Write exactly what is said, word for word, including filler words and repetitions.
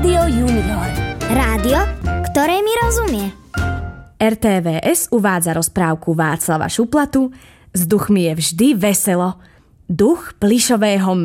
Rádio Junior. Rádio, ktoré mi rozumie. er té vé es uvádza rozprávku Václava Šuplatu S duchmi je vždy veselo. Duch plyšového